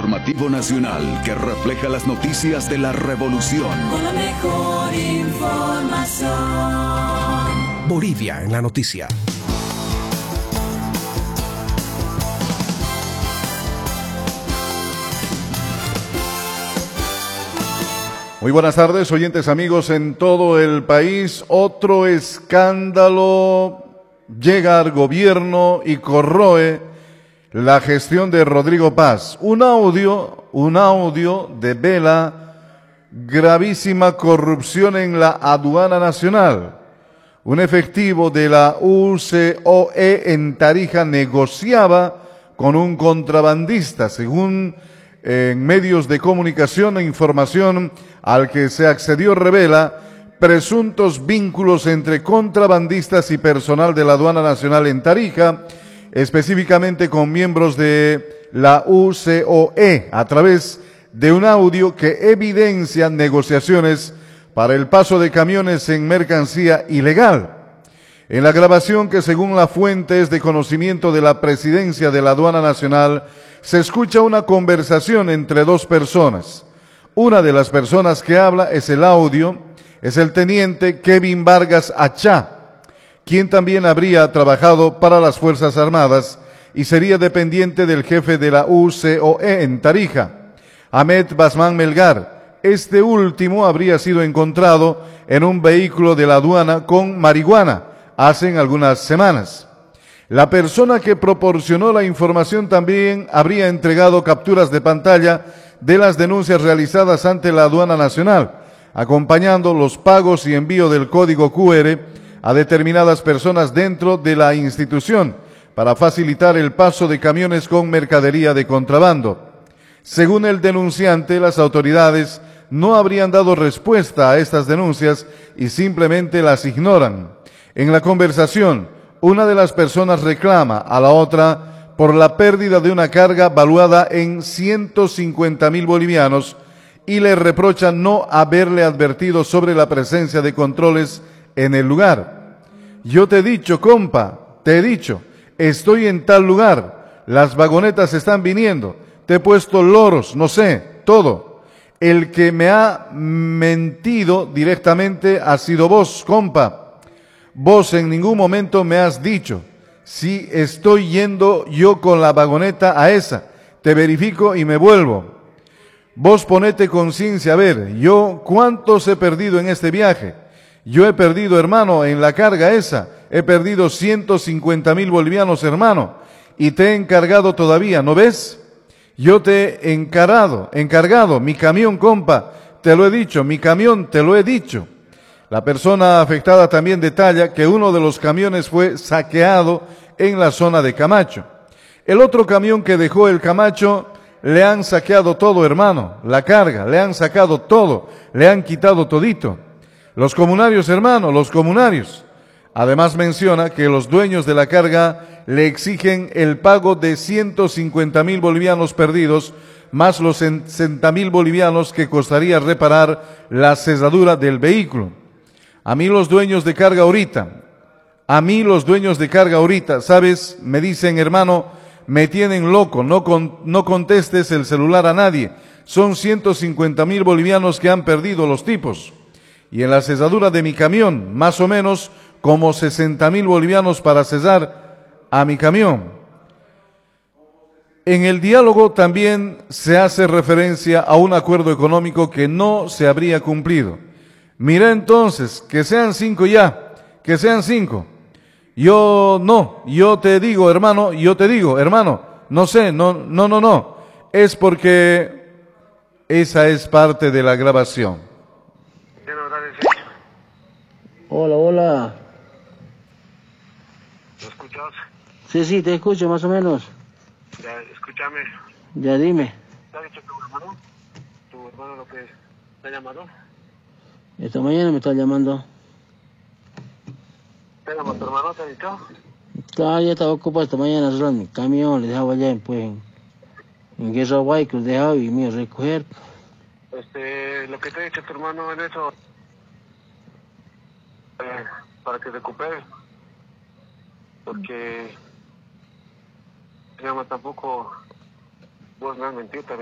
informativo nacional que refleja las noticias de la revolución. Con la mejor información. Bolivia en la noticia. Muy buenas tardes, oyentes amigos en todo el país. Otro escándalo llega al gobierno y corroe la gestión de Rodrigo Paz. Un audio devela gravísima corrupción en la aduana nacional. Un efectivo de la UCOE en Tarija negociaba con un contrabandista, según en medios de comunicación e información al que se accedió revela presuntos vínculos entre contrabandistas y personal de la aduana nacional en Tarija, específicamente con miembros de la UCOE, a través de un audio que evidencia negociaciones para el paso de camiones en mercancía ilegal. En la grabación, que según la fuente es de conocimiento de la presidencia de la aduana nacional, se escucha una conversación entre dos personas. Una de las personas que habla es el teniente Kevin Vargas Achá, quien también habría trabajado para las Fuerzas Armadas y sería dependiente del jefe de la UCOE en Tarija, Ahmed Basman Melgar. Este último habría sido encontrado en un vehículo de la aduana con marihuana hace algunas semanas. La persona que proporcionó la información también habría entregado capturas de pantalla de las denuncias realizadas ante la aduana nacional, acompañando los pagos y envío del código QR a determinadas personas dentro de la institución para facilitar el paso de camiones con mercadería de contrabando. Según el denunciante, las autoridades no habrían dado respuesta a estas denuncias y simplemente las ignoran. En la conversación, una de las personas reclama a la otra por la pérdida de una carga valuada en 150.000 bolivianos y le reprocha no haberle advertido sobre la presencia de controles en el lugar. Yo te he dicho, compa, te he dicho, estoy en tal lugar, las vagonetas están viniendo, te he puesto loros, no sé, todo. El que me ha mentido directamente ha sido vos, compa. Vos en ningún momento me has dicho si estoy yendo yo con la vagoneta a esa. Te verifico y me vuelvo. Vos ponete conciencia, a ver, yo cuántos he perdido en este viaje. Yo he perdido, hermano, en la carga esa. He perdido 150.000 bolivianos, hermano. Y te he encargado todavía, ¿no ves? Yo te he encargado mi camión, compa. Te lo he dicho, mi camión, te lo he dicho. La persona afectada también detalla que uno de los camiones fue saqueado en la zona de Camacho. El otro camión que dejó el Camacho le han saqueado todo, hermano, la carga, le han sacado todo, le han quitado todito. Los comunarios, hermano, los comunarios. Además menciona que los dueños de la carga le exigen el pago de 150.000 bolivianos perdidos, más los 60.000 bolivianos que costaría reparar la cesadura del vehículo. A mí los dueños de carga ahorita, ¿sabes? Me dicen, hermano, me tienen loco, no contestes el celular a nadie. Son 150.000 bolivianos que han perdido los tipos. Y en la cesadura de mi camión, más o menos como 60.000 bolivianos para cesar a mi camión. En el diálogo también se hace referencia a un acuerdo económico que no se habría cumplido. Mira entonces, que sean 5 ya, que sean 5. Yo te digo, hermano, no sé, no. Es porque esa es parte de la grabación. Hola. ¿Me escuchas? Sí, te escucho más o menos. Ya, escúchame. Ya dime. ¿Te ha dicho tu hermano? ¿Tu hermano lo que te ha llamado? Esta mañana me está llamando. ¿Te llama tu hermano? ¿Te ha dicho? Claro, ya estaba ocupado esta mañana arreglando mi camión, le dejaba allá en Guerra Guay, que lo dejaba y me iba a recoger. Lo que te ha dicho tu hermano en eso, para que recupere, porque se llama tampoco, vos me has mentido también.